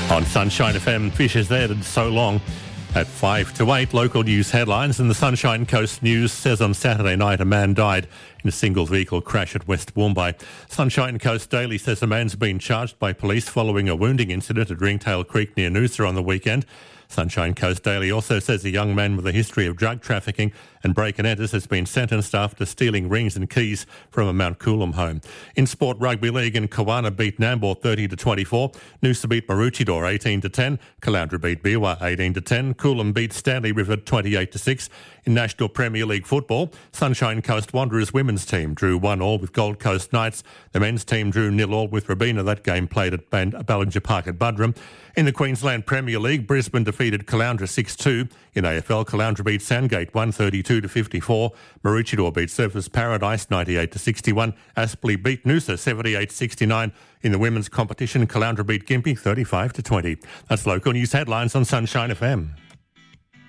On Sunshine FM, Fisher's there and so long. At 5 to 8, local news headlines. And the Sunshine Coast News says on Saturday night a man died in a single vehicle crash at West Woombai. Sunshine Coast Daily says a man's been charged by police following a wounding incident at Ringtail Creek near Noosa on the weekend. Sunshine Coast Daily also says a young man with a history of drug trafficking and break and enters has been sentenced after stealing rings and keys from a Mount Coolum home. In Sport Rugby League, in Kawana beat Nambour 30-24, Noosa beat Maroochydore 18-10, Caloundra beat Biwa 18-10, Coolum beat Stanley River 28-6. In National Premier League football, Sunshine Coast Wanderers women's team drew 1-1 with Gold Coast Knights. The men's team drew 0-0 with Robina. That game played at Ballinger Park at Buderim. In the Queensland Premier League, Brisbane defeated Caloundra 6-2. In AFL, Caloundra beat Sandgate 132-54. Maroochydore beat Surfers Paradise 98-61. Aspley beat Noosa 78-69. In the women's competition, Caloundra beat Gympie 35-20. That's local news headlines on Sunshine FM.